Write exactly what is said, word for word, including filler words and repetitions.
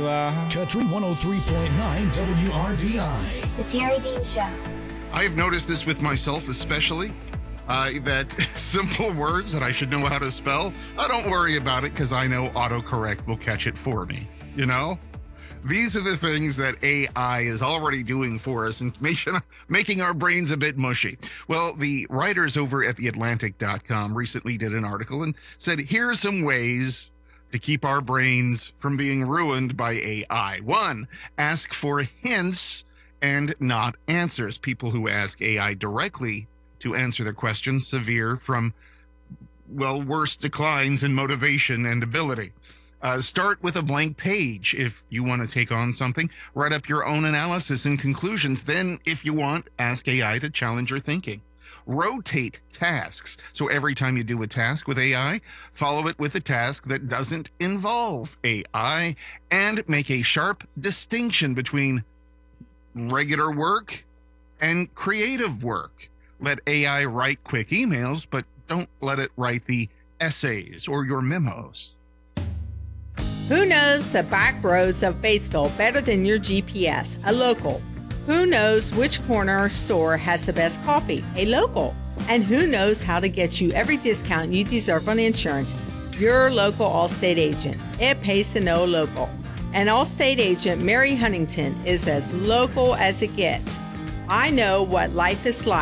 you are. Country one oh three point nine W R B I. The Terry Dean Show. I've noticed this with myself especially, uh, that simple words that I should know how to spell, I don't worry about it because I know autocorrect will catch it for me, you know? These are the things that A I is already doing for us and making our brains a bit mushy. Well, the writers over at the atlantic dot com recently did an article and said, here are some ways to keep our brains from being ruined by A I. One, ask for hints and not answers. People who ask A I directly to answer their questions severe from, well, worse declines in motivation and ability. Uh, start with a blank page if you want to take on something. Write up your own analysis and conclusions. Then, if you want, ask A I to challenge your thinking. Rotate tasks. So every time you do a task with A I, follow it with a task that doesn't involve A I, and make a sharp distinction between regular work and creative work. Let A I write quick emails, but don't let it write the essays or your memos. Who knows the back roads of Faithville better than your G P S? A local. Who knows which corner store has the best coffee? A local. And who knows how to get you every discount you deserve on insurance? Your local Allstate agent. It pays to know local. And Allstate agent Mary Huntington is as local as it gets. I know what life is like.